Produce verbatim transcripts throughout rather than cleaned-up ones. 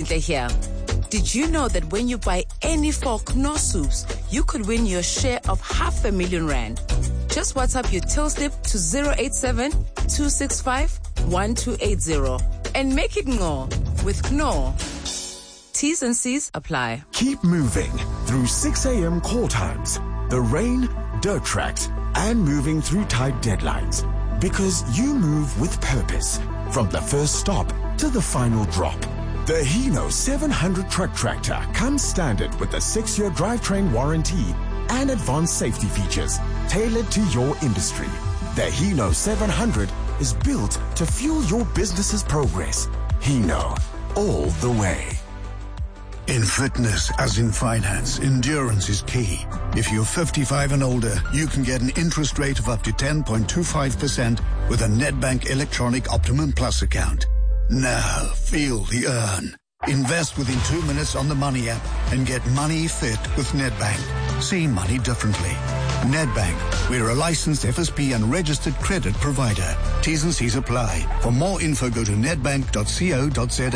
Ntle here. Did you know that when you buy any four Knorr soups, you could win your share of half a million rand? Just WhatsApp your till slip to zero eight seven, two six five, one two eight zero and make it Knorr with Knorr. T's and C's apply. Keep moving through six a.m. call times, the rain, dirt tracks, and moving through tight deadlines. Because you move with purpose, from the first stop to the final drop. The Hino seven hundred truck tractor comes standard with a six-year drivetrain warranty and advanced safety features tailored to your industry. The Hino seven hundred is built to fuel your business's progress. Hino, all the way. In fitness, as in finance, endurance is key. If you're fifty-five and older, you can get an interest rate of up to ten point two five percent with a Nedbank Electronic Optimum Plus account. Now, feel the earn. Invest within two minutes on the Money app and get money fit with Nedbank. See money differently. Nedbank, we're a licensed F S P and registered credit provider. T's and C's apply. For more info, go to nedbank dot co dot za.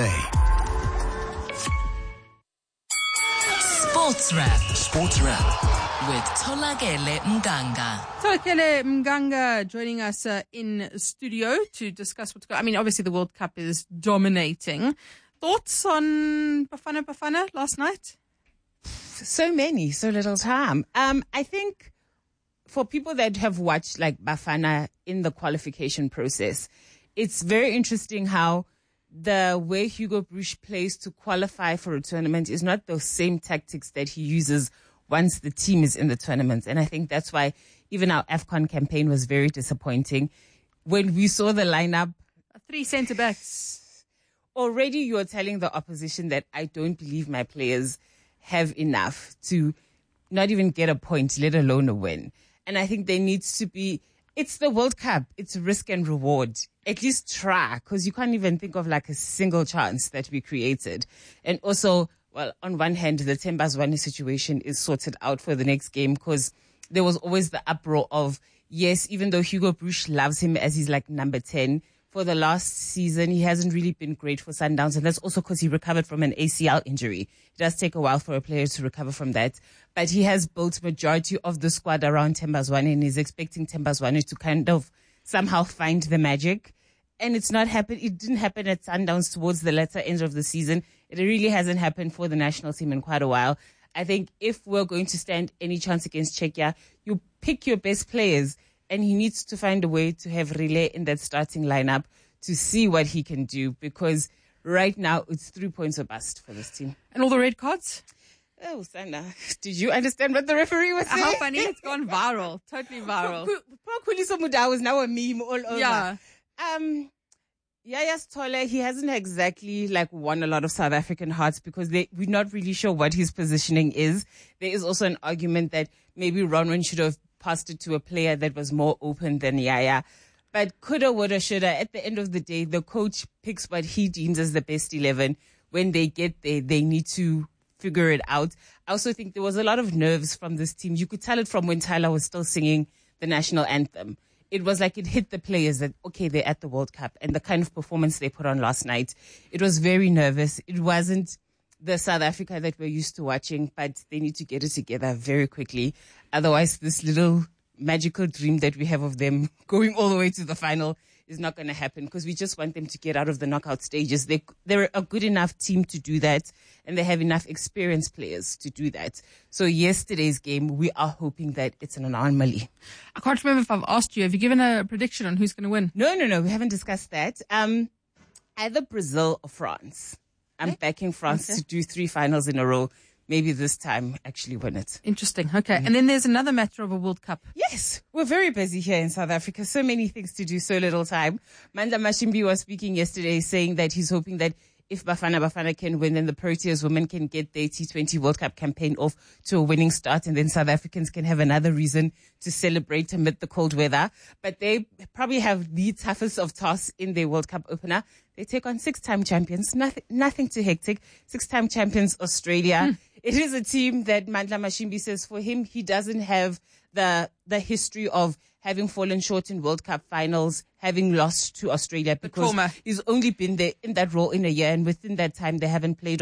Sports Wrap. Sports Wrap. With Tolakele Mganga. Tolakele Mganga joining us uh, in studio to discuss what's going on. I mean, obviously the World Cup is dominating. Thoughts on Bafana Bafana last night? So many, so little time. Um, I think for people that have watched like Bafana in the qualification process, it's very interesting how the way Hugo Broos plays to qualify for a tournament is not the same tactics that he uses once the team is in the tournament. And I think that's why even our AFCON campaign was very disappointing. When we saw the lineup, three centre-backs, already you're telling the opposition that I don't believe my players have enough to not even get a point, let alone a win. And I think there needs to be, it's the World Cup. It's risk and reward. At least try, because you can't even think of like a single chance that we created. And also, well, on one hand, the Themba Zwane situation is sorted out for the next game, because there was always the uproar of, yes, even though Hugo Broos loves him as he's like number ten, for the last season, he hasn't really been great for Sundowns. And that's also because he recovered from an A C L injury. It does take a while for a player to recover from that. But he has built majority of the squad around Themba Zwane, and he's expecting Themba Zwane to kind of somehow find the magic. And it's not happened. It didn't happen at Sundowns towards the latter end of the season. It really hasn't happened for the national team in quite a while. I think if we're going to stand any chance against Czechia, you pick your best players, and he needs to find a way to have Relay in that starting lineup to see what he can do, because right now it's three points or bust for this team. And all the red cards? Oh, Sana, did you understand what the referee was saying? How funny. It's gone viral. Totally viral. Poor Khuliso Mudau is now a meme all over. Yeah. Um, Yaya Sithole, he hasn't exactly like won a lot of South African hearts, because they, we're not really sure what his positioning is. There is also an argument that maybe Ronwen should have passed it to a player that was more open than Yaya. But coulda, woulda, shoulda, at the end of the day, the coach picks what he deems as the best eleven. When they get there, they need to figure it out. I also think there was a lot of nerves from this team. You could tell it from when Tyler was still singing the national anthem. It was like it hit the players that, okay, they're at the World Cup, and the kind of performance they put on last night. It was very nervous. It wasn't the South Africa that we're used to watching, but they need to get it together very quickly. Otherwise, this little magical dream that we have of them going all the way to the final is not going to happen, because we just want them to get out of the knockout stages. They, they're a good enough team to do that, and they have enough experienced players to do that. So yesterday's game, we are hoping that it's an anomaly. I can't remember if I've asked you. Have you given a prediction on who's going to win? No, no, no. We haven't discussed that. Um, either Brazil or France. I'm okay. backing France okay. to do three finals in a row. Maybe this time actually win it. Interesting. Okay. Mm-hmm. And then there's another matter of a World Cup. Yes. We're very busy here in South Africa. So many things to do, so little time. Mandla Mashimbi was speaking yesterday saying that he's hoping that if Bafana Bafana can win, then the Proteas women can get their T twenty World Cup campaign off to a winning start, and then South Africans can have another reason to celebrate amid the cold weather. But they probably have the toughest of tasks in their World Cup opener. They take on six-time champions, nothing, nothing too hectic, six-time champions Australia. Mm. It is a team that Mandla Mashimbi says for him, he doesn't have the the history of having fallen short in World Cup finals, having lost to Australia, because he's only been there in that role in a year, and within that time they haven't played